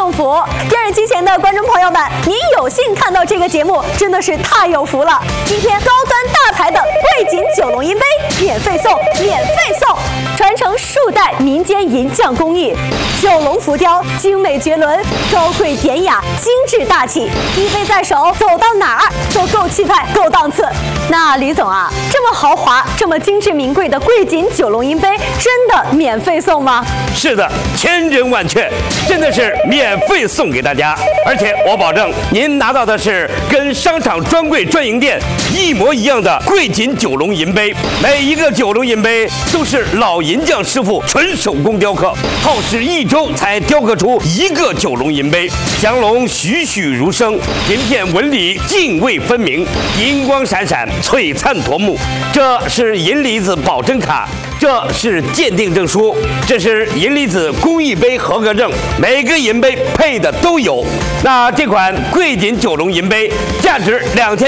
幸福。电视机前的观众朋友们，您有幸看到这个节目，真的是太有福了。今天高端大牌的桂锦九龙银杯免费送，传承数代民间银匠工艺，九龙浮雕精美绝伦，高贵典雅，精致大气，一杯在手，走到哪儿都够气派，够档次。那李总啊，这么豪华、这么精致名贵的桂锦九龙银杯，真的免费送吗？ 是的，千真万确，真的是免费送给大家，而且我保证您拿到的是跟商场专柜专营店一模一样的桂锦九龙银杯，每一个九龙银杯都是老银匠师傅纯手工雕刻，耗时1周才雕刻出一个九龙银杯，降龙栩栩如生，银片纹理泾渭分明，银光闪闪，璀璨夺目。这是银离子保真卡，这是鉴定证书，这是银离子工艺杯合格证，每个银杯配的都有。那这款桂锦九龙银杯价值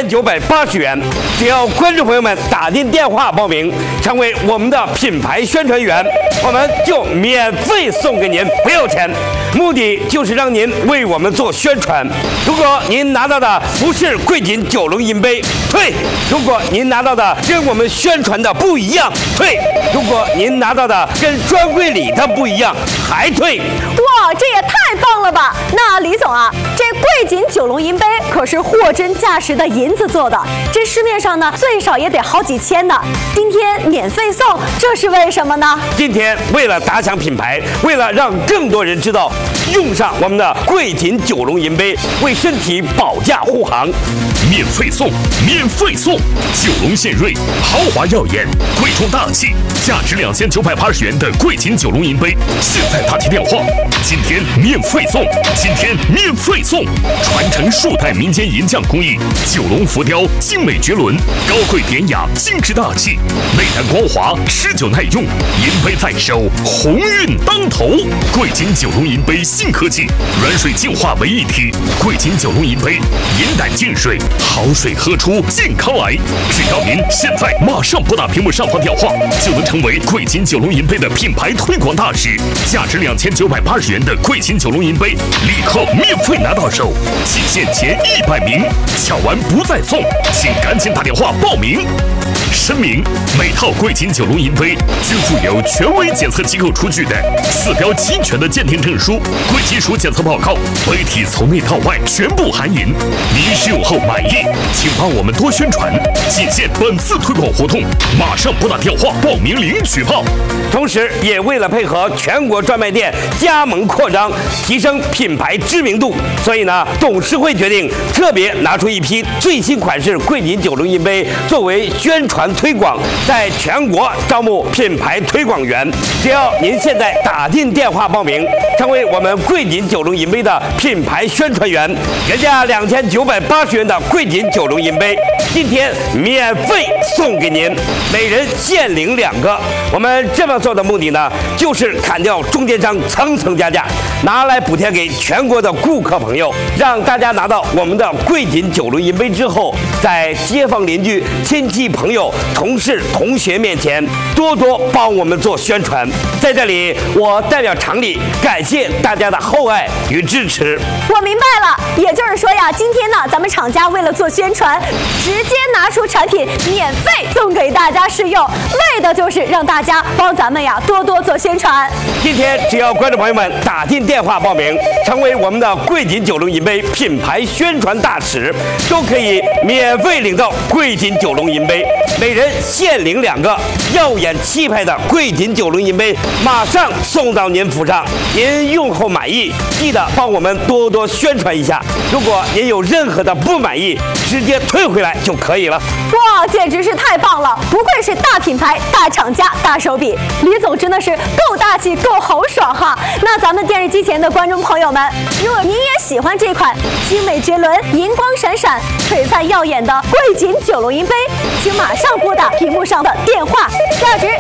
2980元，只要观众朋友们打进电话报名，成为我们的品牌宣传员，我们就免费送给您，不要钱。目的就是让您为我们做宣传。如果您拿到的不是桂锦九龙银杯，退；如果您拿到的跟我们宣传的不一样，退；如果您拿到的跟专柜里的不一样，还退。 哇，这也太棒了吧！那李总啊，这桂锦九龙银杯可是货真价实的银子做的，这市面上呢最少也得好几千呢。今天免费送，这是为什么呢？ 今天为了打响品牌，为了让更多人知道，用上我们的桂锦九龙银杯，为身体保驾护航。 免费送，九龙献瑞，豪华耀眼，贵重大气，价值2980元的桂锦九龙银杯，现在打起电话，今天免费送，传承数代民间银匠工艺，九龙浮雕精美绝伦，高贵典雅，精致大气，内胆光滑，持久耐用，银杯在手，鸿运当头。桂锦九龙银杯新科技，软水净化为一体，桂锦九龙银杯，银胆净水，好水喝出健康来。只要您现在马上拨打屏幕上方电话，就能成为桂锦九龙银杯的品牌推广大使。价值2980元的桂锦九龙银杯，立刻免费拿到手，仅限前100名，抢完不再送，请赶紧打电话报名。声明：每套桂锦九龙银杯均附有权威检测机构出具的4标齐全的鉴定证书、贵金属检测报告，杯体从内到外全部含银。您使用后满意，请帮我们多宣传。仅限本次推广活动，马上拨打电话报名领取炮。 同时，也为了配合全国专卖店加盟扩张，提升品牌知名度，所以呢，董事会决定特别拿出一批最新款式桂锦九龙银杯作为宣传推广，在全国招募品牌推广员。只要您现在打进电话报名，成为我们桂锦九龙银杯的品牌宣传员，原价2980元的桂锦九龙银杯，今天免费送给您，每人限领2个。我们这么做的目的呢，就是砍掉中间商层层加价，拿来补贴给全国的顾客朋友，让大家拿到我们的桂锦九龙银杯之后，在街坊邻居、亲戚朋友、同事同学面前多多帮我们做宣传。在这里，我代表厂里感谢大家的厚爱与支持。 我明白了，也就是说呀，今天呢，咱们厂家为了做宣传，直接拿出产品免费送给大家试用，为的就是让大家帮咱们呀多多做宣传。 今天只要观众朋友们打进电话报名，成为我们的桂锦九龙银杯品牌宣传大使，都可以免费领到桂锦九龙银杯，每人限领2个耀眼气派的桂锦九龙银杯，马上送到您府上。您用后满意，记得帮我们多多宣传一下。如果您有任何的不满意，直接退回来就可以了。 哇，简直是太棒了！不愧是大品牌、大厂家、大手笔，李总真的是够大气、够豪爽哈！那咱们电视机前的观众朋友们，如果您也喜欢这款精美绝伦、银光闪闪、璀璨耀眼的桂锦九龙银杯，请马上拨打屏幕上的电话。价值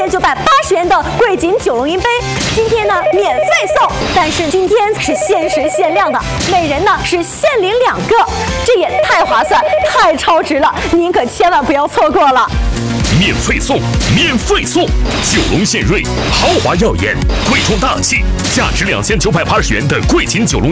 2980元的桂锦九龙银杯，今天呢免费送，但是今天是限时限量的，每人呢是限领2个，这也太划算、太超值了，您可千万不要错过了。 免费送，九龙献瑞，豪华耀眼，贵重大气，价值2980元的桂锦九龙。